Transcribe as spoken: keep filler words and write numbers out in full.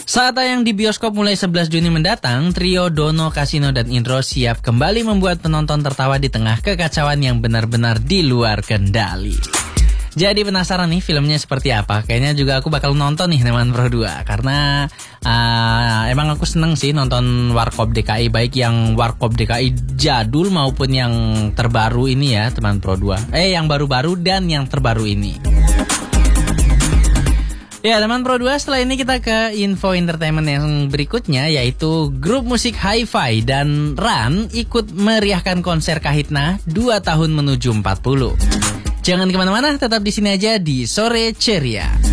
Saat tayang di bioskop mulai sebelas Juni mendatang, trio Dono, Kasino, dan Indro siap kembali membuat penonton tertawa di tengah kekacauan yang benar-benar di luar kendali. Jadi penasaran nih filmnya seperti apa? Kayaknya juga aku bakal nonton nih teman Pro dua. Karena uh, emang aku seneng sih nonton Warkop D K I. Baik yang Warkop D K I jadul maupun yang terbaru ini ya teman Pro dua. Eh yang baru-baru dan yang terbaru ini. Ya teman Pro dua, setelah ini kita ke info entertainment yang berikutnya, yaitu grup musik Hi-Fi dan Ran ikut meriahkan konser Kahitna dua tahun menuju empat puluh. Jangan kemana-mana, tetap di sini aja di Sore Ceria.